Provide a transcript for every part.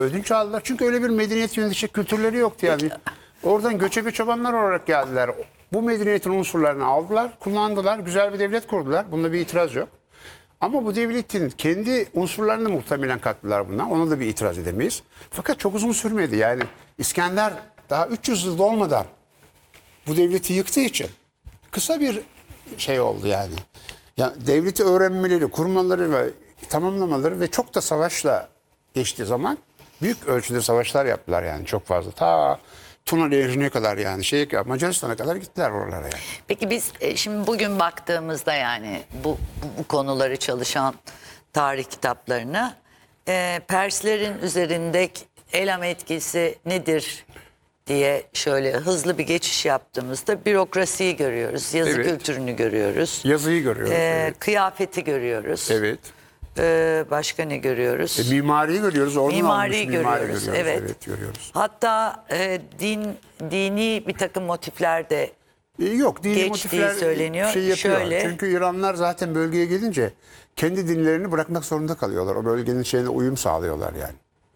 Ödünç aldılar. Çünkü öyle bir medeniyet yönetecek kültürleri yoktu yani. Oradan göçebe çobanlar olarak geldiler. Bu medeniyetin unsurlarını aldılar, kullandılar. Güzel bir devlet kurdular. Bunda bir itiraz yok. Ama bu devletin kendi unsurlarını muhtemelen kattılar bundan. Ona da bir itiraz edemeyiz. Fakat çok uzun sürmedi. Yani İskender daha 300 yılda olmadan bu devleti yıktığı için kısa bir şey oldu yani. Ya devleti öğrenmeleri, kurmaları ve tamamlamaları ve çok da savaşla geçtiği zaman büyük ölçüde savaşlar yaptılar yani çok fazla. Ta Tuna Nehri'ne kadar yani Macaristan'a kadar gittiler oralara yani. Peki biz şimdi bugün baktığımızda yani bu konuları çalışan tarih kitaplarına Perslerin üzerindeki Elam etkisi nedir diye şöyle hızlı bir geçiş yaptığımızda bürokrasiyi görüyoruz, yazı Evet. kültürünü görüyoruz, Yazıyı görüyoruz. Evet. kıyafeti görüyoruz. Evet. Başka ne görüyoruz? Mimariyi görüyoruz. Oradan Mimariyi almış mimari görüyoruz, görüyoruz. evet. Görüyoruz. Hatta dini bir takım motifler de Yok dini geçtiği motifler söyleniyor. şey yapıyor. Şöyle- Çünkü İranlılar zaten bölgeye gelince kendi dinlerini bırakmak zorunda kalıyorlar. O bölgenin şeyine uyum sağlıyorlar yani.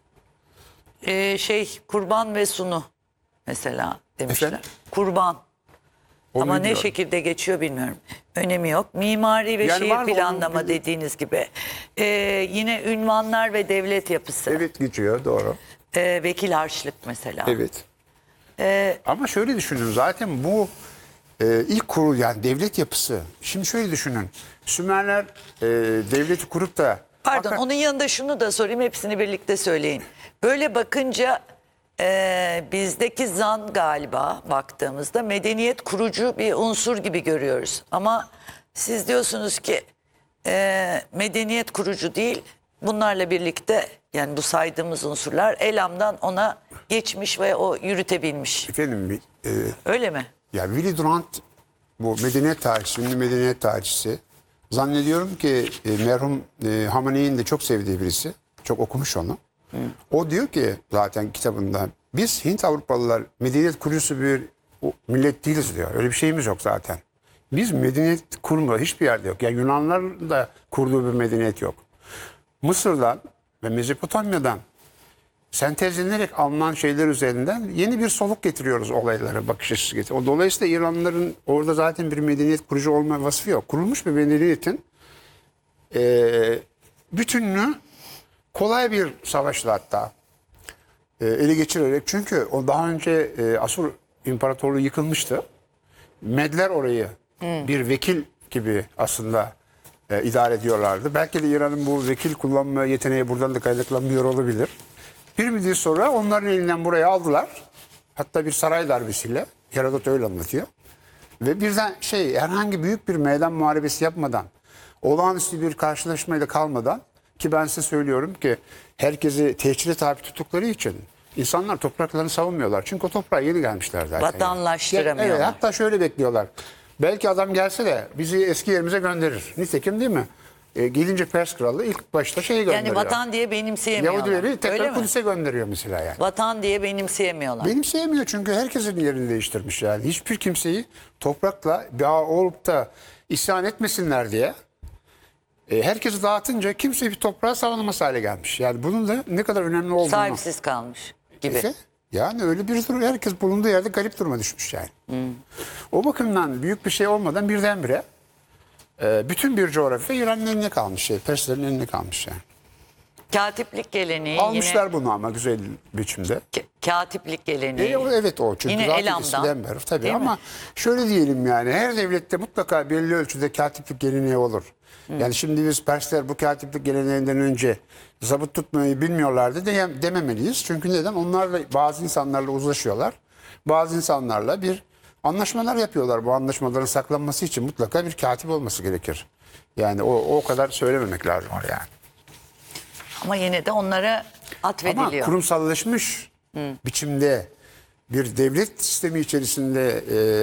Kurban ve sunu mesela demişler. Efendim? Kurban. Onu Ama ne biliyorum. şekilde geçiyor bilmiyorum. Önemi yok. Mimari ve Yani şehir var mı planlama onun- dediğiniz gibi. Yine ünvanlar ve devlet yapısı. Evet geçiyor doğru. Vekil harçlık mesela. Evet. Ama şöyle düşünün zaten bu ilk kurul yani devlet yapısı. Şimdi şöyle düşünün. Sümerler devleti kurup da Pardon, fakat- onun yanında şunu da sorayım, hepsini birlikte söyleyin. Böyle bakınca bizdeki zan galiba baktığımızda medeniyet kurucu bir unsur gibi görüyoruz. Ama siz diyorsunuz ki medeniyet kurucu değil, bunlarla birlikte yani bu saydığımız unsurlar Elam'dan ona geçmiş ve o yürütebilmiş. efendim Öyle mi? ya Willy Durant bu medeniyet tarihçisi, ünlü medeniyet tarihçisi. Zannediyorum ki merhum Hamaney'in de çok sevdiği birisi. Çok okumuş onu. O diyor ki zaten kitabında biz Hint Avrupalılar medeniyet kurucusu bir millet değiliz diyor. Öyle bir şeyimiz yok zaten. Biz medeniyet kurma hiçbir yerde yok. Yani Yunanlıların da kurduğu bir medeniyet yok. Mısır'dan ve Mezopotamya'dan sentezlenerek alınan şeyler üzerinden yeni bir soluk getiriyoruz olaylara, bakış açısı getiriyoruz. Dolayısıyla İranlıların orada zaten bir medeniyet kurucu olma vasfı yok. Kurulmuş bir medeniyetin bütününü kolay bir savaşla hatta ele geçirerek, çünkü o daha önce Asur İmparatorluğu yıkılmıştı. Medler orayı bir vekil gibi aslında idare ediyorlardı. Belki de İran'ın bu vekil kullanma yeteneği buradan da kaynaklanmıyor olabilir. Bir müddet sonra onların elinden buraya aldılar. Hatta bir saray darbesiyle. Herodot öyle anlatıyor. Ve birden herhangi büyük bir meydan muharebesi yapmadan, olağanüstü bir karşılaşmayla kalmadan, ki ben size söylüyorum ki herkesi tehcire tabi tuttukları için insanlar topraklarını savunmuyorlar. Çünkü o toprağa yeni gelmişler zaten. Vatanlaştıramıyorlar. Evet, hatta şöyle bekliyorlar. Belki adam gelse de bizi eski yerimize gönderir. Nitekim değil mi? Gelince Pers kralı ilk başta gönderiyor. Yani vatan diye benimseyemiyorlar. Yahudileri Öyle tekrar mi? Kudüs'e gönderiyor mesela yani. Vatan diye benimseyemiyorlar. Benimseyemiyor çünkü herkesin yerini değiştirmiş yani. Hiçbir kimseyi toprakla bağ olup da isyan etmesinler diye herkesi dağıtınca kimse bir toprağa savunamaz hale gelmiş. Yani bunun da ne kadar önemli olduğunu. Sahipsiz kalmış gibi. Yani öyle bir durum. Herkes bulunduğu yerde garip duruma düşmüş yani. O bakımdan büyük bir şey olmadan birdenbire bütün bir coğrafya İran'ın eline kalmış. Perslerin eline kalmış yani. Katiplik geleneği Almışlar bunu ama güzel biçimde. katiplik geleneği. Evet o çünkü Yine zaten Elam'dan, eskiden beri tabii değil mi? ama şöyle diyelim yani her devlette mutlaka belli ölçüde katiplik geleneği olur. Yani şimdi biz Persler bu katiplik geleneğinden önce zabıt tutmayı bilmiyorlardı dememeliyiz. Çünkü neden? Onlarla bazı insanlarla uzlaşıyorlar. Bazı insanlarla bir anlaşmalar yapıyorlar. Bu anlaşmaların saklanması için mutlaka bir katip olması gerekir. Yani o kadar söylememek lazım yani. Ama yine de onlara Ama atfediliyor. kurumsallaşmış biçimde bir devlet sistemi içerisinde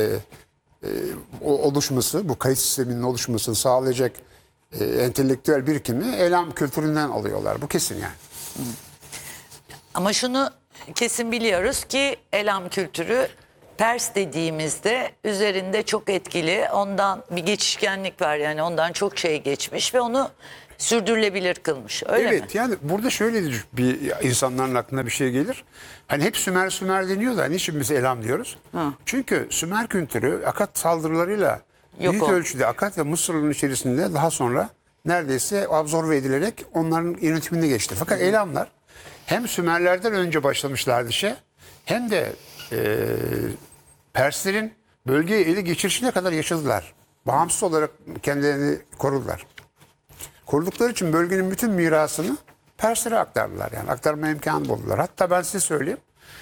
oluşması, bu kayıt sisteminin oluşmasını sağlayacak entelektüel birikimi Elam kültüründen alıyorlar. Bu kesin yani. Ama şunu kesin biliyoruz ki Elam kültürü Pers dediğimizde üzerinde çok etkili, ondan bir geçişkenlik var, yani ondan çok şey geçmiş ve onu sürdürülebilir kılmış, öyle mi? Evet, yani burada şöyle bir insanların aklına bir şey gelir. Hani hep Sümer Sümer deniyor da niçin biz Elam diyoruz? Çünkü Sümer kültürü Akat saldırılarıyla Yok büyük oldu. ölçüde Akat ve Mısır'ın içerisinde daha sonra neredeyse absorbe edilerek onların yönetimine geçti. Fakat Elamlar hem Sümerlerden önce başlamışlardı hem de Perslerin bölgeyi ele geçirişine kadar yaşadılar. Bağımsız olarak kendilerini korudular. Korudukları için bölgenin bütün mirasını Perslere aktardılar. Yani aktarma imkanı buldular. Hatta ben size söyleyeyim.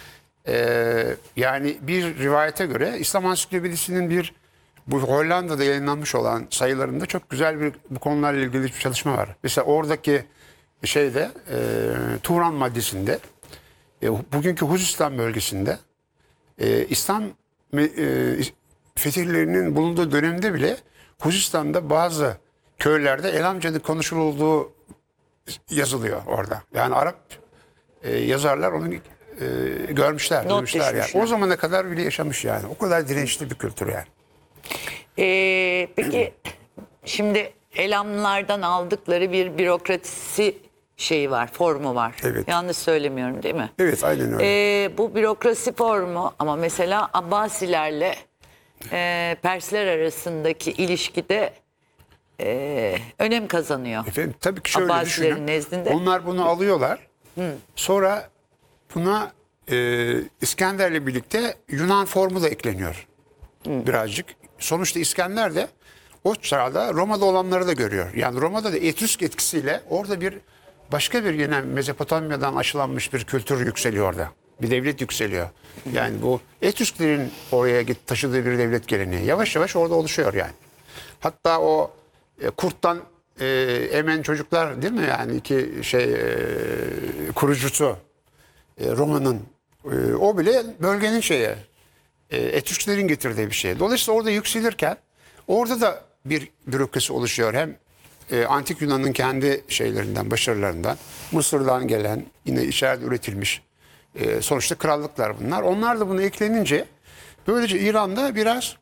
Yani bir rivayete göre İslam Ansiklopedisi'nin bu Hollanda'da yayınlanmış olan sayılarında çok güzel bu konularla ilgili bir çalışma var. Mesela oradaki Turan maddesinde bugünkü Huzistan bölgesinde İslam fetihlerinin bulunduğu dönemde bile Huzistan'da bazı köylerde Elamca'da konuşulduğu yazılıyor orada. Yani Arap yazarlar onu görmüşler, Not duymuşlar yani. düşmüşler. O zamana kadar bile yaşamış yani. O kadar dirençli bir kültür yani. Peki şimdi Elamlardan aldıkları bir bürokrasi şeyi var, formu var. Evet. Yanlış söylemiyorum değil mi? Evet, aynen öyle. Bu bürokrasi formu ama mesela Abbasilerle Persler arasındaki ilişkide önem kazanıyor. Efendim tabii ki şöyle Abbasilerin düşünün. nezdinde. Onlar bunu alıyorlar. Sonra buna İskender'le birlikte Yunan formu da ekleniyor. Birazcık. Sonuçta İskender de o çağda Roma'da olanları da görüyor. Yani Roma'da da Etrüsk etkisiyle orada başka bir yine Mezopotamya'dan aşılanmış bir kültür yükseliyor orada. Bir devlet yükseliyor. Yani bu Etrüsklerin oraya taşıdığı bir devlet geleneği. Yavaş yavaş orada oluşuyor yani. Hatta o kurttan emen çocuklar değil mi? Yani iki kurucusu Roma'nın o bile bölgenin Etrüsklerin getirdiği bir şey. Dolayısıyla orada yükselirken orada da bir bürokrasi oluşuyor. Hem Antik Yunan'ın kendi başarılarından, Mısır'dan gelen yine içeride üretilmiş sonuçta krallıklar bunlar. Onlar da buna eklenince böylece İran'da biraz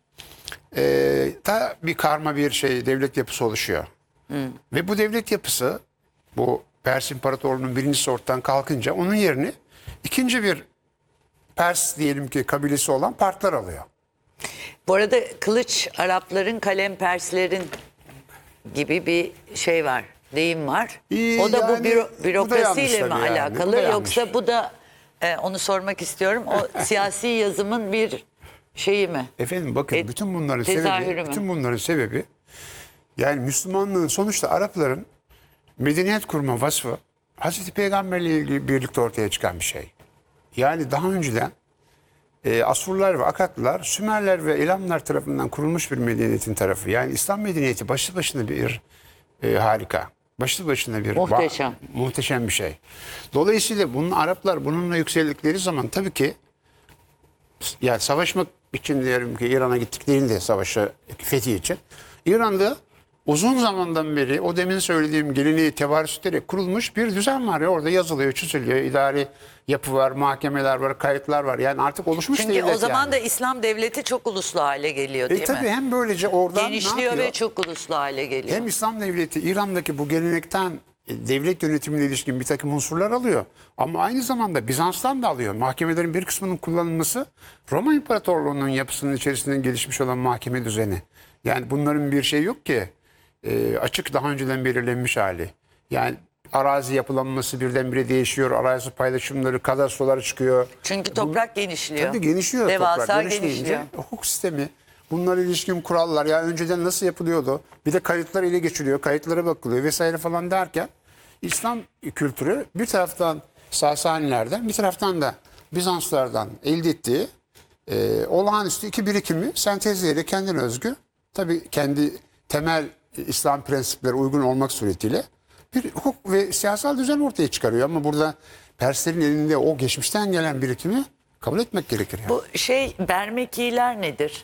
da bir karma bir devlet yapısı oluşuyor. Ve bu devlet yapısı bu Pers İmparatorluğu'nun birincisi ortadan kalkınca onun yerini ikinci bir Pers diyelim ki kabilesi olan Partlar alıyor. Bu arada kılıç Arapların, kalem Perslerin gibi bir şey var, deyim var. O da Yani, bu bu da bürokrasiyle yanlış mi tabii yani, alakalı bu da yanlış. yoksa bu da onu sormak istiyorum. O siyasi yazımın bir şeyi mi? Efendim bakın tezahürü mü? bütün bunların sebebi yani Müslümanlığın sonuçta Arapların medeniyet kurma vasfı Hazreti Peygamber'le ilgili birlikte ortaya çıkan bir şey. Yani daha önceden Asurlar ve Akatlılar, Sümerler ve Elamlar tarafından kurulmuş bir medeniyetin tarafı. Yani İslam medeniyeti başlı başına bir harika. Başlı başına bir Muhteşem. Muhteşem bir şey. Dolayısıyla Araplar bununla yükseldikleri zaman tabii ki yani savaşmak için diyelim ki İran'a gittiklerinde savaşa fethi için İran'da uzun zamandan beri o demin söylediğim geleneği tevarüs ederek kurulmuş bir düzen var ya, orada yazılıyor, çiziliyor, idari yapı var, mahkemeler var, kayıtlar var. Yani artık oluşmuş Çünkü devlet o zaman yani. da İslam devleti çok uluslu hale geliyor değil Tabii mi? hem böylece oradan ne Genişliyor yapıyor? ve çok uluslu hale geliyor. Hem İslam devleti İran'daki bu gelenekten devlet yönetimine ilişkin bir takım unsurlar alıyor. Ama aynı zamanda Bizans'tan da alıyor. Mahkemelerin bir kısmının kullanılması Roma İmparatorluğu'nun yapısının içerisinde gelişmiş olan mahkeme düzeni. Yani bunların bir şey yok ki açık daha önceden belirlenmiş hali. Yani arazi yapılanması birdenbire değişiyor. Arazi paylaşımları, kadastrolar çıkıyor. Çünkü toprak genişliyor. Tabii genişliyor Devasa toprak. Genişleyince genişliyor. hukuk sistemi, bunlara ilişkin kurallar, yani önceden nasıl yapılıyordu? Bir de kayıtlar ele geçiriyor, kayıtlara bakılıyor vesaire falan derken İslam kültürü bir taraftan Sasanilerden bir taraftan da Bizanslardan elde ettiği olağanüstü iki birikimi sentezleyerek kendine özgü, tabii kendi temel İslam prensipleri uygun olmak suretiyle bir hukuk ve siyasal düzen ortaya çıkarıyor. Ama burada Perslerin elinde o geçmişten gelen birikimi kabul etmek gerekir. Yani. Bu Bermekiler nedir?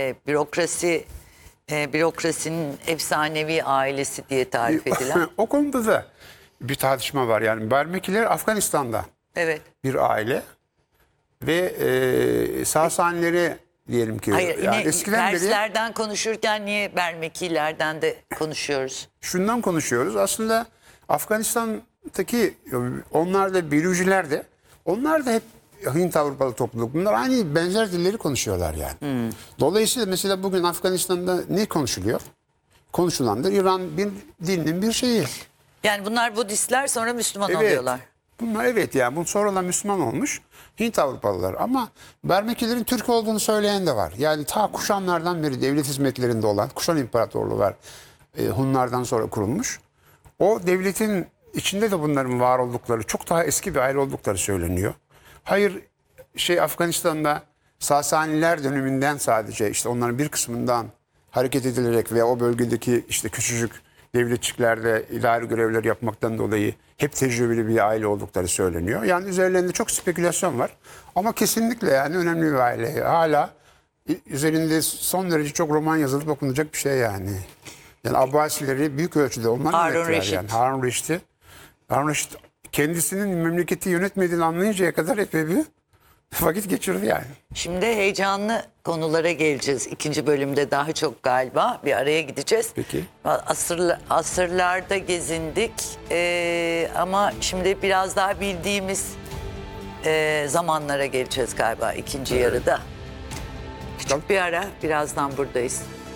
Bürokrasinin efsanevi ailesi diye tarif edilen. O konuda da bir tartışma var. Yani Bermekiler Afganistan'da Evet. bir aile. ve Sasanileri diyelim ki. Hayır, yani yine eskiden beri Perslerden konuşurken niye Bermekilerden de konuşuyoruz? şundan konuşuyoruz. Aslında Afganistan'daki onlar da Belüciler de onlar da hep Hint Avrupalı topluluk. Bunlar aynı benzer dilleri konuşuyorlar yani. Dolayısıyla mesela bugün Afganistan'da ne konuşuluyor? Konuşulandır İran bir dinin bir şeyi. Yani bunlar Budistler sonra Müslüman Evet. oluyorlar. Bunlar evet yani bu sonradan Müslüman olmuş Hint Avrupalılar ama Bermekilerin Türk olduğunu söyleyen de var. Yani ta kuşanlardan beri devlet hizmetlerinde olan Kuşan İmparatorluğu var. Hunlardan sonra kurulmuş. O devletin içinde de bunların var oldukları çok daha eski bir aile oldukları söyleniyor. Hayır Afganistan'da Sasaniler döneminden sadece işte onların bir kısmından hareket edilerek ve o bölgedeki işte küçücük devletçiklerde idari görevler yapmaktan dolayı hep tecrübeli bir aile oldukları söyleniyor. Yani üzerlerinde çok spekülasyon var. Ama kesinlikle yani önemli bir aile. Hala üzerinde son derece çok roman yazılıp okunacak bir şey yani. Yani Abbasileri büyük ölçüde onlar Harun yönettiler Reşit. yani. Harun Reşit kendisinin memleketi yönetmediğini anlayıncaya kadar epey bir vakit geçirdi yani. Şimdi heyecanlı konulara geleceğiz. İkinci bölümde daha çok galiba bir araya gideceğiz. Peki. Asırlarda gezindik ama şimdi biraz daha bildiğimiz zamanlara geleceğiz galiba ikinci yarıda. Küçük bir ara, birazdan buradayız.